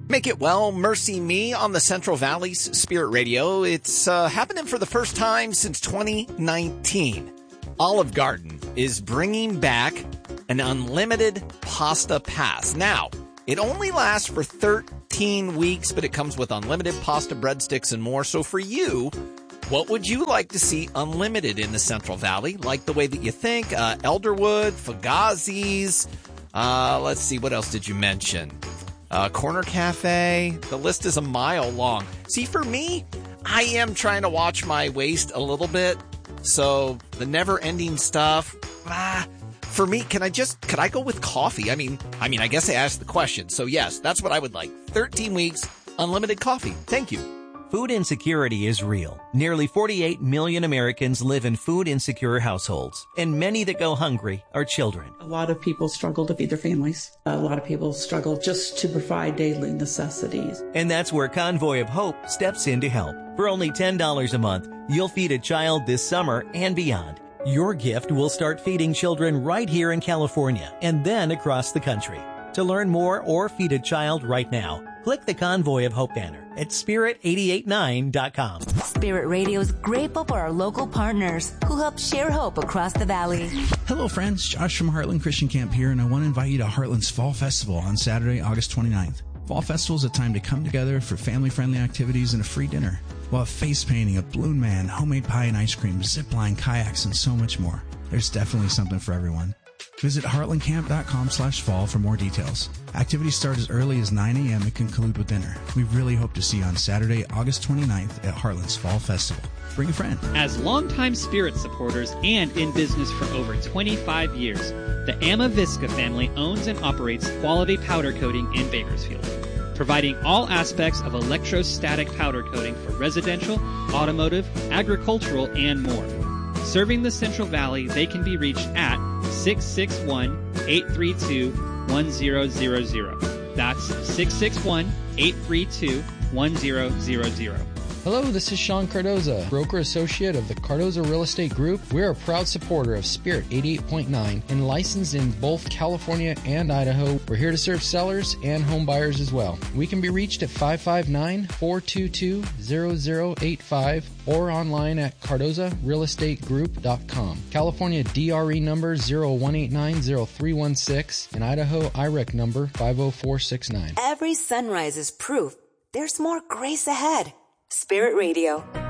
Make it well, Mercy Me on the Central Valley's Spirit Radio. It's happening for the first time since 2019. Olive Garden is bringing back an unlimited pasta pass. Now, it only lasts for 13 weeks, but it comes with unlimited pasta, breadsticks, and more. So for you, what would you like to see unlimited in the Central Valley? Like the way that you think, Elderwood, Fugazi's, let's see, what else did you mention? Corner Cafe. The list is a mile long. See, for me, I am trying to watch my waist a little bit. So the never-ending stuff, for me, could I go with coffee? I mean, I guess I asked the question. So yes, that's what I would like. 13 weeks, unlimited coffee. Thank you. Food insecurity is real. Nearly 48 million Americans live in food insecure households, and many that go hungry are children. A lot of people struggle to feed their families. A lot of people struggle just to provide daily necessities. And that's where Convoy of Hope steps in to help. For only $10 a month, you'll feed a child this summer and beyond. Your gift will start feeding children right here in California and then across the country. To learn more or feed a child right now, click the Convoy of Hope banner at spirit889.com. Spirit Radio is grateful for our local partners who help share hope across the valley. Hello, friends. Josh from Heartland Christian Camp here, and I want to invite you to Heartland's Fall Festival on Saturday, August 29th. Fall Festival is a time to come together for family-friendly activities and a free dinner. We'll have face painting, a balloon man, homemade pie and ice cream, zip line, kayaks, and so much more. There's definitely something for everyone. Visit heartlandcamp.com/fall for more details. Activities start as early as 9 a.m. and conclude with dinner. We really hope to see you on Saturday, August 29th at Heartland's Fall Festival. Bring a friend. As longtime Spirit supporters and in business for over 25 years, the Amavisca family owns and operates Quality Powder Coating in Bakersfield, providing all aspects of electrostatic powder coating for residential, automotive, agricultural, and more. Serving the Central Valley, they can be reached at 661-832-1000. That's 661-832-1000. Hello, this is Sean Cardoza, broker associate of the Cardoza Real Estate Group. We're a proud supporter of Spirit 88.9 and licensed in both California and Idaho. We're here to serve sellers and home buyers as well. We can be reached at 559-422-0085 or online at cardozarealestategroup.com. California DRE number 01890316 and Idaho IREC number 50469. Every sunrise is proof there's more grace ahead. Spirit Radio.